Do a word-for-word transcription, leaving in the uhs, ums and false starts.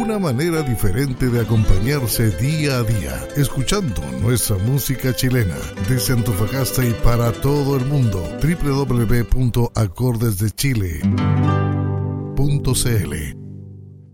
una manera diferente de acompañarse día a día, escuchando nuestra música chilena, desde Antofagasta y para todo el mundo. doble u doble u doble u punto acordes de chile punto c l